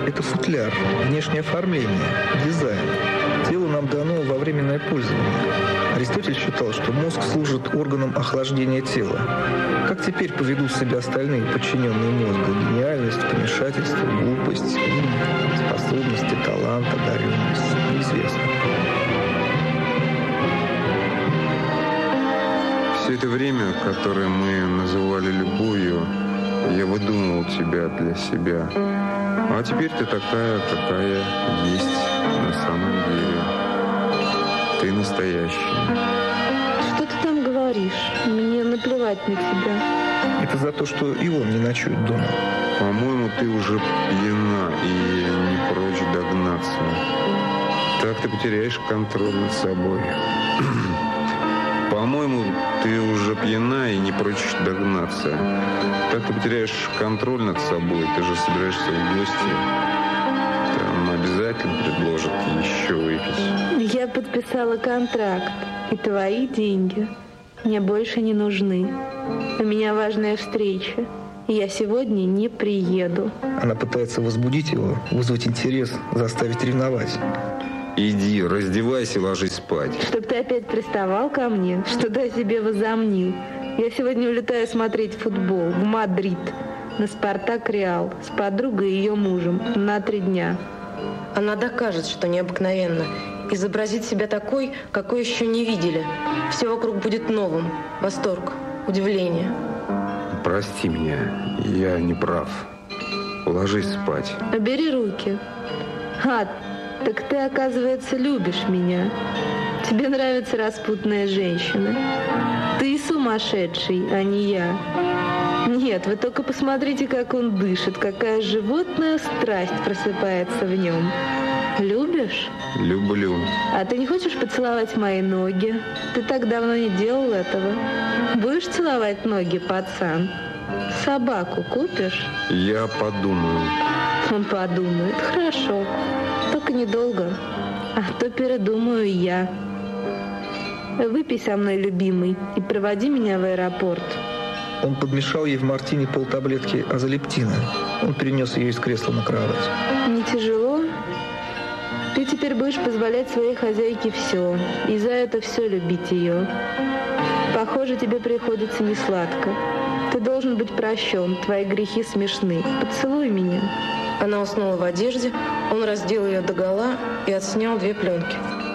Это футляр, внешнее оформление, дизайн. Тело нам дано во временное пользование. Аристотель считал, что мозг служит органом охлаждения тела. Как теперь поведут себя остальные подчиненные мозгу? Гениальность, помешательство, глупость, способности, талант, одаренность. Неизвестно. Все это время, которое мы называли любовью, я выдумывал тебя для себя. А теперь ты такая, какая есть на самом деле. Ты настоящая. Что ты там говоришь? Мне наплевать на тебя. Это за то, что и он не ночует дома. По-моему, ты уже пьяна и не прочь догнаться. Так ты потеряешь контроль над собой. По-моему, ты уже пьяна и не прочь догнаться. Так ты потеряешь контроль над собой. Ты же собираешься в гости. Там обязательно предложат еще выпить. Я подписала контракт. И твои деньги мне больше не нужны. У меня важная встреча. И я сегодня не приеду. Она пытается возбудить его, вызвать интерес, заставить ревновать. Иди, раздевайся, ложись спать. Чтоб ты опять приставал ко мне, что ты о себе возомнил. Я сегодня улетаю смотреть футбол в Мадрид на «Спартак Реал» с подругой и ее мужем на 3 дня. Она докажет, что необыкновенно. Изобразит себя такой, какой еще не видели. Все вокруг будет новым. Восторг, удивление. Прости меня, я не прав. Ложись спать. Убери руки. Так ты, оказывается, любишь меня. Тебе нравится распутная женщина. Ты сумасшедший, а не я. Нет, вы только посмотрите, как он дышит, какая животная страсть просыпается в нем. Любишь? Люблю. А ты не хочешь поцеловать мои ноги? Ты так давно не делал этого. Будешь целовать ноги, пацан? Собаку купишь? Я подумаю. Он подумает. Хорошо. Только недолго. А то передумаю я. Выпей со мной, любимый, и проводи меня в аэропорт. Он подмешал ей в мартини полтаблетки азолептина. Он перенес ее из кресла на кровать. Не тяжело? Ты теперь будешь позволять своей хозяйке все. И за это все любить ее. Похоже, тебе приходится несладко. Ты должен быть прощен. Твои грехи смешны. Поцелуй меня. Она уснула в одежде. Он раздел ее догола и отснял 2 пленки.